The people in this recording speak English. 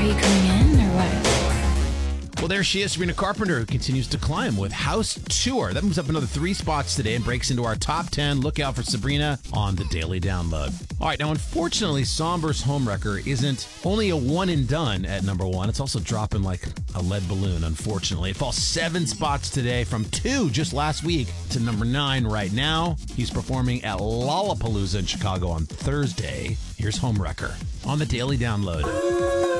you coming in or what? Well, there she is, Sabrina Carpenter, who continues to climb with House Tour. That moves up another 3 spots today and breaks into our top 10. Look out for Sabrina on the Daily Download. All right, now, unfortunately, Somber's Homewrecker isn't only a one and done at number 1. It's also dropping like a lead balloon, unfortunately. It falls 7 spots today from 2 just last week to number 9 right now. He's performing at Lollapalooza in Chicago on Thursday. Here's Homewrecker on the Daily Download.